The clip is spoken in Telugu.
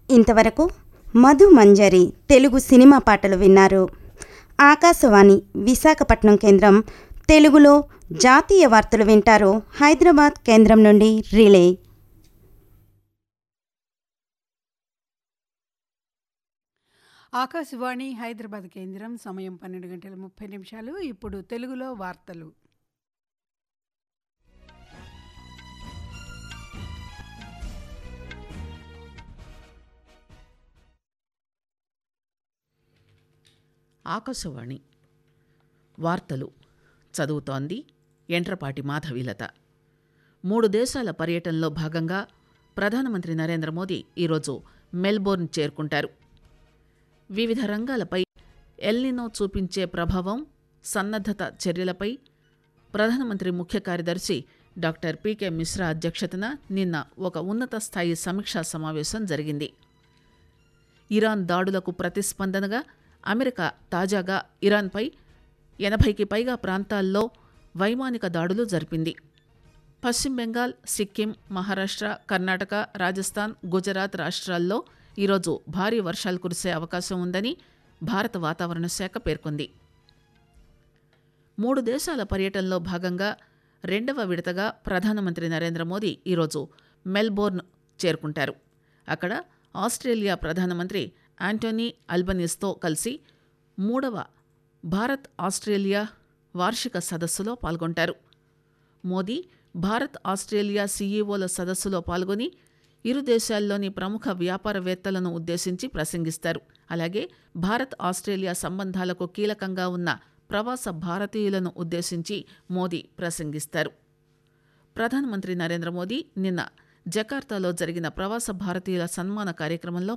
ఇంతవరకు మధు మంజరి తెలుగు సినిమా పాటలు విన్నారు. ఆకాశవాణి విశాఖపట్నం కేంద్రం తెలుగులో జాతీయ వార్తలు వింటారు. హైదరాబాద్ కేంద్రం నుండి రిలే. ఆకాశవాణి హైదరాబాద్ కేంద్రం. సమయం 12:30. ఇప్పుడు తెలుగులో వార్తలు. ఆకాశవాణి వార్తలు చదువుతోంది ఎంట్రపాటి మాధవీలత. 3 దేశాల పర్యటనలో భాగంగా ప్రధానమంత్రి నరేంద్ర మోదీ ఈరోజు మెల్బోర్న్ చేరుకుంటారు. వివిధ రంగాలపై ఎల్నినో చూపించే ప్రభావం, సన్నద్ధత చర్యలపై ప్రధానమంత్రి ముఖ్య కార్యదర్శి డాక్టర్ పీకే మిశ్రా అధ్యక్షతన నిన్న ఒక ఉన్నత స్థాయి సమీక్షా సమావేశం జరిగింది. ఇరాన్ దాడులకు ప్రతిస్పందనగా అమెరికా తాజాగా ఇరాన్పై 80కి పైగా ప్రాంతాల్లో వైమానిక దాడులు జరిపింది. పశ్చిమ బెంగాల్, సిక్కిం, మహారాష్ట్ర, కర్ణాటక, రాజస్థాన్, గుజరాత్ రాష్ట్రాల్లో ఈరోజు భారీ వర్షాలు కురిసే అవకాశం ఉందని భారత వాతావరణ శాఖ పేర్కొంది. 3 దేశాల పర్యటనలో భాగంగా 2వ విడతగా ప్రధానమంత్రి నరేంద్ర మోదీ ఈరోజు మెల్బోర్న్ చేరుకుంటారు. అక్కడ ఆస్ట్రేలియా ప్రధానమంత్రి యాంటోనీ అల్బనీస్తో కలిసి 3వ భారత్ ఆస్ట్రేలియా వార్షిక సదస్సులో పాల్గొంటారు. మోదీ భారత్ ఆస్ట్రేలియా సీఈఓల సదస్సులో పాల్గొని ఇరు దేశాల్లోని ప్రముఖ వ్యాపారవేత్తలను ఉద్దేశించి ప్రసంగిస్తారు. అలాగే భారత్ ఆస్ట్రేలియా సంబంధాలకు కీలకంగా ఉన్న ప్రవాస భారతీయులను ఉద్దేశించి మోదీ ప్రసంగిస్తారు. ప్రధానమంత్రి నరేంద్ర మోదీ నిన్న జకార్తాలో జరిగిన ప్రవాస భారతీయుల సన్మాన కార్యక్రమంలో